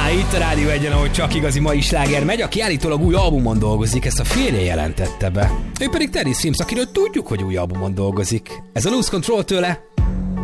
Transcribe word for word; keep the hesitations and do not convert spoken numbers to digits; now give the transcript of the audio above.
Itt a Rádió Egyen, ahogy csak igazi mai sláger megy, aki állítólag új albumon dolgozik, ezt a férje jelentette be. Ő pedig Teddy Swims, akiről tudjuk, hogy új albumon dolgozik. Ez a Lose Control tőle,